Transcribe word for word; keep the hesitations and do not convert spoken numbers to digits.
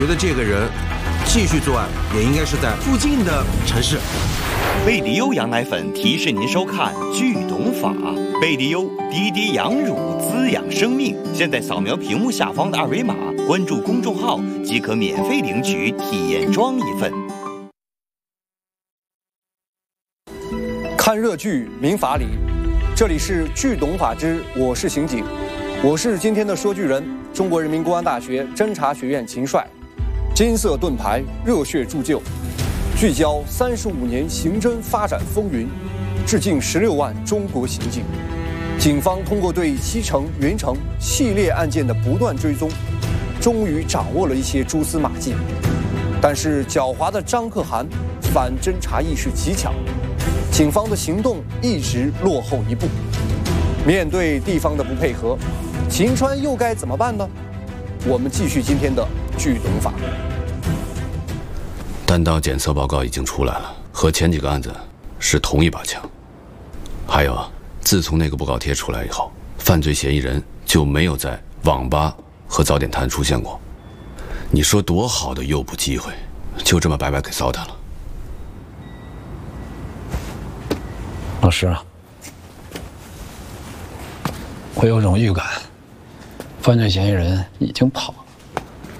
觉得这个人继续作案，也应该是在附近的城市。 贝迪优羊奶粉提示您收看《剧懂法》。贝迪优滴滴羊乳滋养生命。现在扫描屏幕下方的二维码，关注公众号即可免费领取体验装一份。 看热剧明法理，这里是剧懂法之我是刑警，我是今天的说剧人，中国人民公安大学侦查学院秦帅。金色盾牌，热血铸就，聚焦三十五年刑侦发展风云，致敬十六万中国刑警。警方通过对西城、云城系列案件的不断追踪，终于掌握了一些蛛丝马迹。但是狡猾的张可汗反侦查意识极强，警方的行动一直落后一步。面对地方的不配合，秦川又该怎么办呢？我们继续今天的剧懂法。 弹道检测报告已经出来了，和前几个案子是同一把枪。还有啊，自从那个布告贴出来以后，犯罪嫌疑人就没有在网吧和早点摊出现过。你说多好的诱捕机会，就这么白白给糟蹋了。 老师啊，我有种预感，犯罪嫌疑人已经跑了。